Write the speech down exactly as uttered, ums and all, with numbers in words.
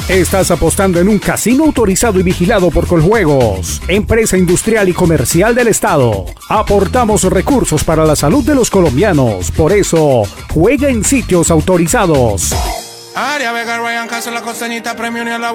Estás apostando en un casino autorizado y vigilado por Coljuegos, empresa industrial y comercial del Estado. Aportamos recursos para la salud de los colombianos. Por eso, juega en sitios autorizados. Área Vega, Ryan Castle, la costeñita, premio ni a la